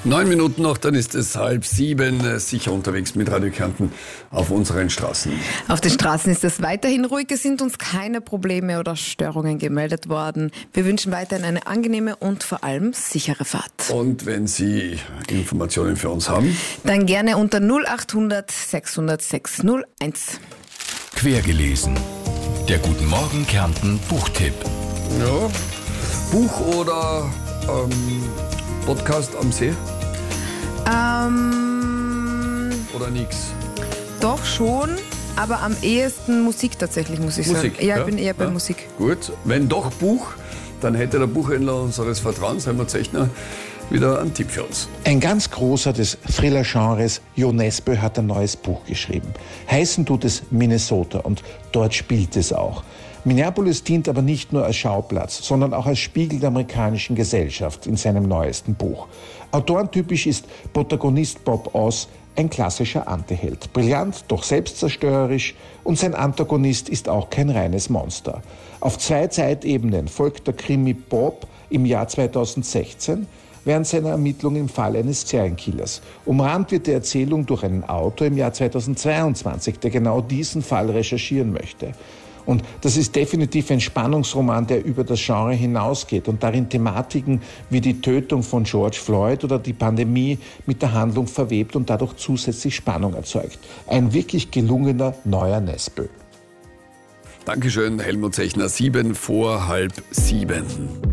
9 Minuten noch, dann ist es 6:30. Sicher unterwegs mit Radio Kärnten auf unseren Straßen. Auf den Straßen ist es weiterhin ruhig. Es sind uns keine Probleme oder Störungen gemeldet worden. Wir wünschen weiterhin eine angenehme und vor allem sichere Fahrt. Und wenn Sie Informationen für uns haben? Dann gerne unter 0800 600 601. Quergelesen. Der Guten Morgen Kärnten Buchtipp. Ja, Buch oder Podcast am See? Oder nix? Doch schon, aber am ehesten Musik tatsächlich, muss ich sagen. Ja, ich bin eher bei Musik. Gut, wenn doch Buch, dann hätte der Buchhändler unseres Vertrauens, Helmut Zechner, wieder einen Tipp für uns. Ein ganz großer des Thriller-Genres, Jo Nesbø, hat ein neues Buch geschrieben. Heißen tut es Minnesota und dort spielt es auch. Minneapolis dient aber nicht nur als Schauplatz, sondern auch als Spiegel der amerikanischen Gesellschaft in seinem neuesten Buch. Autorentypisch ist Protagonist Bob Oz ein klassischer Antiheld. Brillant, doch selbstzerstörerisch, und sein Antagonist ist auch kein reines Monster. Auf 2 Zeitebenen folgt der Krimi Bob im Jahr 2016 während seiner Ermittlungen im Fall eines Serienkillers. Umrahmt wird die Erzählung durch einen Autor im Jahr 2022, der genau diesen Fall recherchieren möchte. Und das ist definitiv ein Spannungsroman, der über das Genre hinausgeht und darin Thematiken wie die Tötung von George Floyd oder die Pandemie mit der Handlung verwebt und dadurch zusätzlich Spannung erzeugt. Ein wirklich gelungener neuer Nesbø. Dankeschön, Helmut Zechner. 7 vor halb 7.